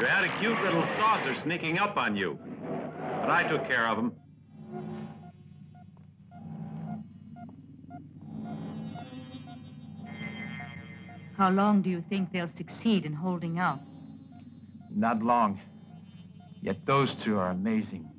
had a cute little saucer sneaking up on you. But I took care of him. How long do you think they'll succeed in holding out? Not long. Yet those two are amazing.